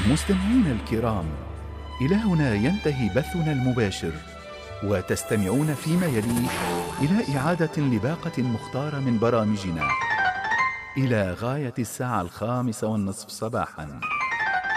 مستمعينا الكرام، إلى هنا ينتهي بثنا المباشر، وتستمعون فيما يلي إلى إعادة لباقة مختارة من برامجنا إلى غاية الساعة 5:30 صباحاً.